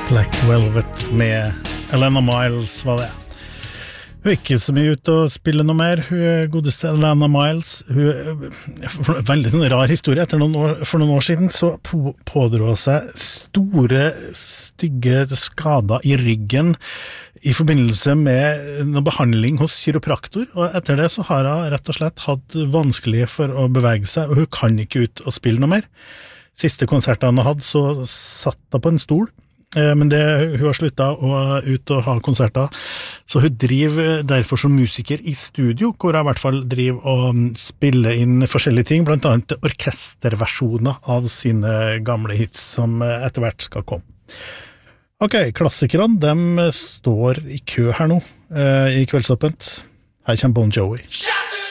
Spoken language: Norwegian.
Black Velvet med Alana Miles var det. Hun ikke så mye ute og spiller noe mer. Hun godeste Alana Miles. Veldig rar historie. For noen år siden så pådro hun seg store, stygge skader i ryggen i forbindelse med noe behandling hos kiropraktor, og etter det så har hun rett og slett hatt vanskelig for å bevege seg, og hun kan ikke ut og spille noe mer. Siste konserten hun hadde, så satt hun på en stol, men hun har sluttet å ut og ha konserter, så hun driver derfor som musiker i studio, hvor hun i hvert fall driver og spiller inn forskjellige ting, blant annet orkesterversjoner av sine gamle hits som etter hvert skal komme. Ok, klassikerne, de står i kø her nå, i Kveldsåpent. Her kommer Bon Jovi.